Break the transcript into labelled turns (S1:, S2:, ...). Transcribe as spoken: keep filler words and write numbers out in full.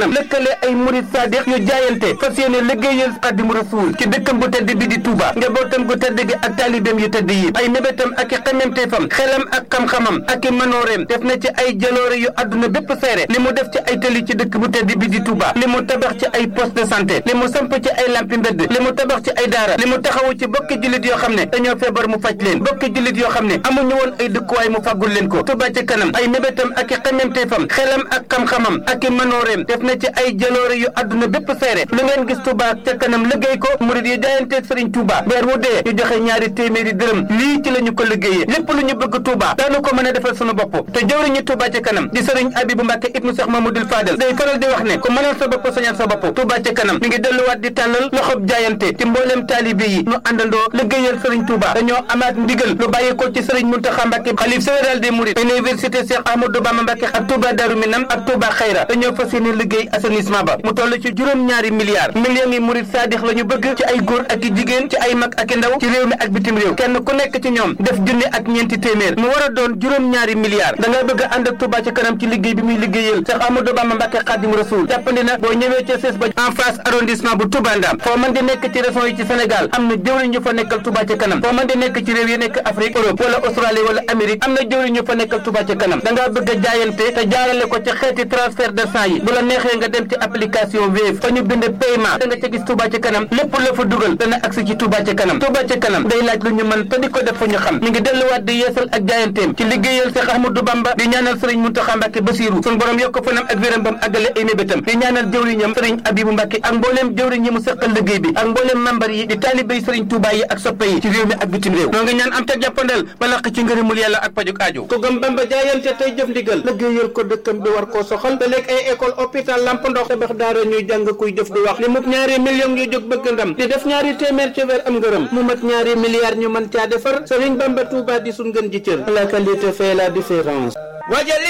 S1: lëkkale ay murid sadiq yu jaayante fas yéene liggéeyal Xaadimu Rasuul ci dëkkam bu tedd bi di Touba njabootam gu tedd gi ak taalibeem yu tedd yi ay mébétam ak i xememteefam xelam ak xam-xamam ak i manooreem def na ci ay jaloore yu àdduna bépp seere li mu def ci ay tëli ci dëkk bu tedd bi di Touba li mu tabax ci ay poste de santé li mu samp ci ay lampi mbedd li mu tabax ci ay daara li mu taxawu ci bokki jullit yoo xam ne dañoo feebar mu faj leen bokki jullit yoo xam ne amuñu woon ay dëkkuwaay mu fàggul leen ko Touba ci kanam ay mébétam ak i xememteefam xelam ak xam-xamam ak i manooreem def na ci ay jaloore yu àdduna bépp seere lu ngeen gis Touba ca kanam liggéey ko murid yi jaayanteeg Serigne Touba weer wu dee ñu joxe ñaari téeméeri dërëm lii ci la ñu ko liggéeyee lépp lu ñu bëgg Touba daanu ko mën a defal sunu bopp te jëwriñu Touba ca kanam di Serigne Abibou Mbacke ibnu Cheikh Mamadou Fadel day faral di wax ne ku mënal sa bopp sañal sa bopp Touba ca kanam mi ngi delluwaat di tàllal loxob jaayante ci mboolem taalibe yi ñu àndandoo liggéeyal Serigne Touba dañoo amaat ndigal lu bàyyi ko ci Serigne Mountakha Mbacke xalif général des Mourides université Cheikh Ahmadou Bamba Mbacke ak Touba Darou Minam ak Touba Khayra dañoo fas yéene liggéey assainissement ba mu toll ci juróom-ñaari milliards millions yi murid saadix la ñu bëgg ci ay góor ak i jigéen ci ay mag ak i ndaw ci réew mi ak bitim réew kenn ku nekk ci ñoom def junni ak ñeenti téeméer mu war a doon juróom-ñaari milliards da nga bëgg a ànd ak Touba ci kanam ci liggéey bi muy liggéeyal Cheikh Ahmadou Bamba Mbacke Khadimu Rasoul jàppandi na boo ñëwee ca sees ba en face arrondissement bu Touba Ndam foo mën di nekk ci région yi ci Sénégal am na jëwriñ ñu fa nekkal Touba ci kanam foo mën di nekk ci réew yi nekk Afrique Europe wala Australie wala Amérique am na jëwriñ ñu fa nekkal Touba ci kanam da ngaa bëgg a jaayante te jaarale ko ci xeeti transfert d'argent yi bu la neexee nga dem ci application Wave fa ñu bind paiement da nga ca gis Touba ci kanam lépp la fa dugal dana agsi ci Touba ci kanam Touba ci kanam day laaj lu ñu mën te di ko def fa ñu xam mi ngi delluwaat di yeesal ak jaayanteem ci liggéeyal Cheikh Ahmadou Bamba di ñaanal Serigne Mountakha Mbacke Bassirou sun borom yokk fanam ak wéram bam àggale ay mébétam di ñaanal jëwriñam Serigne Abibou Mbacke ak mbooleem jëwriñ yi mu seqal liggéey bi ak mbooleem membar yi di taalibé yi Serigne Touba yi ak soppe yi ci réew mi ak bitim réew noo ngi ñaan am teg jàppandal ba laq ci ngërëmul yàlla ak pajuk aajo ko gëm Bamba jaayante tey jëf ndigal liggéeyal ko dëkkam bi war koo soxal te léeg ay école hôpital lamp ndox tabax daara ñuy jàng kuy jëf di wax li mut ñaari millions yu jóg bëgg ndam di def ñaari téeméer ci weer am ngërëm mu mat ñaari milliards ñu mën caa defar Serigne Bamba Touba di sun gën ji cër la qualité fait la différence.